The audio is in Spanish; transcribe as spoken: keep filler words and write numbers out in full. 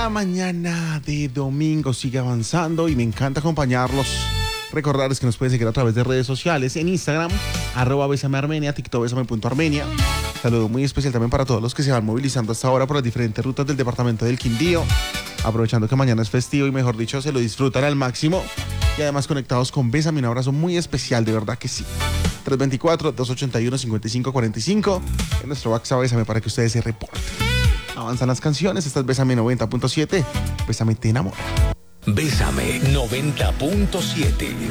La mañana de domingo sigue avanzando y me encanta acompañarlos. Recordarles que nos pueden seguir a través de redes sociales en Instagram, arroba Bésame Armenia, TikTok Bésame.armenia. Saludo muy especial también para todos los que se van movilizando hasta ahora por las diferentes rutas del departamento del Quindío, aprovechando que mañana es festivo y mejor dicho se lo disfrutan al máximo, y además conectados con Bésame. Un abrazo muy especial, de verdad que sí. tres dos cuatro, dos ocho uno, cinco cinco cuatro cinco en nuestro WhatsApp Bésame para que ustedes se reporten. Avanzan las canciones. Esta es Bésame noventa punto siete. Bésame te enamora. Bésame noventa punto siete.